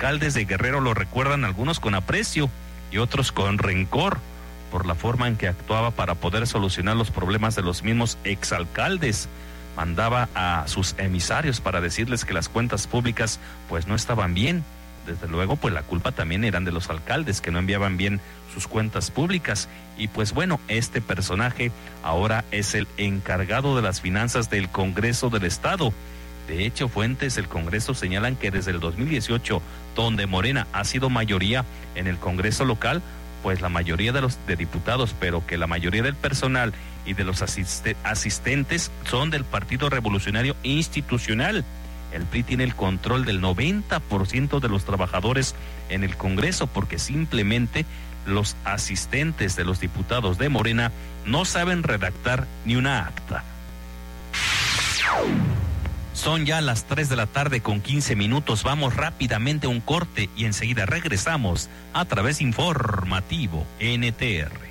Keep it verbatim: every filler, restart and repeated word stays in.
alcaldes de Guerrero lo recuerdan algunos con aprecio y otros con rencor por la forma en que actuaba para poder solucionar los problemas de los mismos exalcaldes. Mandaba a sus emisarios para decirles que las cuentas públicas pues no estaban bien. Desde luego, pues la culpa también eran de los alcaldes que no enviaban bien sus cuentas públicas. Y pues bueno, este personaje ahora es el encargado de las finanzas del Congreso del Estado. De hecho, fuentes del Congreso señalan que desde el dos mil dieciocho, donde Morena ha sido mayoría en el Congreso local, pues la mayoría de los de diputados, pero que la mayoría del personal y de los asiste, asistentes son del Partido Revolucionario Institucional. El P R I tiene el control del noventa por ciento de los trabajadores en el Congreso, porque simplemente los asistentes de los diputados de Morena no saben redactar ni una acta. Son ya las tres de la tarde con quince minutos. Vamos rápidamente a un corte y enseguida regresamos a través informativo N T R.